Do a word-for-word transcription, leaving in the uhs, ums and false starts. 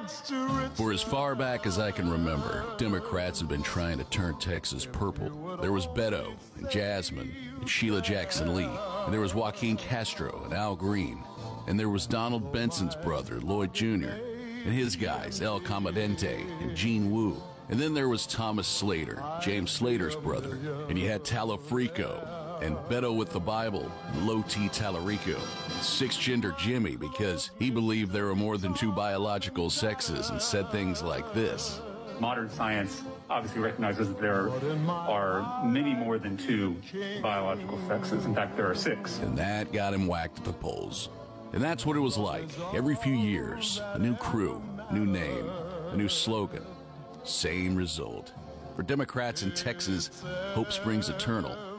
For as far back as I can remember, Democrats have been trying to turn Texas purple. There was Beto and Jasmine and Sheila Jackson Lee, and there was Joaquin Castro and Al Green, and there was Donald Benson's brother, Lloyd Junior, and his guys, El Comadente and Gene Wu. And then there was Thomas Slater, James Slater's brother, and you had Talafrico, and Beto with the Bible, and Low T Talarico, and Six-Gender Jimmy because he believed there were more than two biological sexes and said things like this. Modern science obviously recognizes that there are many more than two biological sexes. In fact, there are six. And that got him whacked at the polls. And that's what it was like. Every few years, a new crew, a new name, a new slogan. Same result. For Democrats in Texas, hope springs eternal.